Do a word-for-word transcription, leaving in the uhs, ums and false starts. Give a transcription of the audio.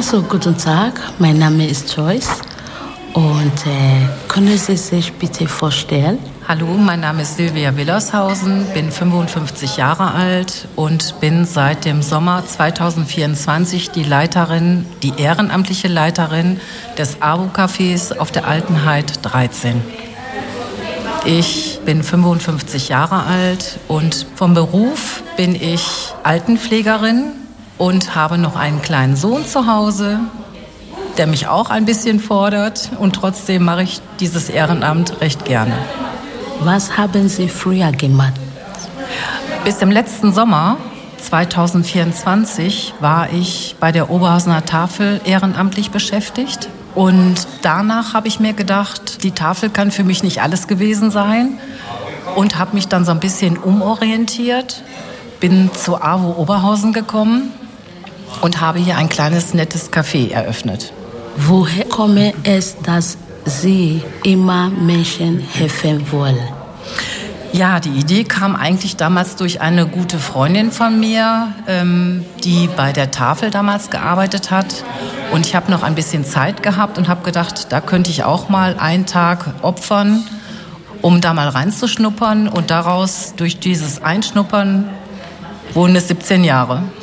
Also, guten Tag, mein Name ist Joyce und äh, können Sie sich bitte vorstellen? Hallo, mein Name ist Silvia Willershausen, bin fünfundfünfzig Jahre alt und bin seit dem Sommer zwanzig vierundzwanzig die Leiterin, die ehrenamtliche Leiterin des AWO-Cafés auf der Altenheit dreizehn. Ich bin fünfundfünfzig Jahre alt und vom Beruf bin ich Altenpflegerin und habe noch einen kleinen Sohn zu Hause, der mich auch ein bisschen fordert, und trotzdem mache ich dieses Ehrenamt recht gerne. Was haben Sie früher gemacht? Bis im letzten Sommer zwanzig vierundzwanzig war ich bei der Oberhausener Tafel ehrenamtlich beschäftigt. Und danach habe ich mir gedacht, die Tafel kann für mich nicht alles gewesen sein, und habe mich dann so ein bisschen umorientiert, bin zu AWO Oberhausen gekommen und habe hier ein kleines, nettes Café eröffnet. Woher komme es, dass Sie immer Menschen helfen wollen? Ja, die Idee kam eigentlich damals durch eine gute Freundin von mir, ähm, die bei der Tafel damals gearbeitet hat. Und ich habe noch ein bisschen Zeit gehabt und habe gedacht, da könnte ich auch mal einen Tag opfern, um da mal reinzuschnuppern. Und daraus, durch dieses Einschnuppern, wurden es siebzehn Jahre.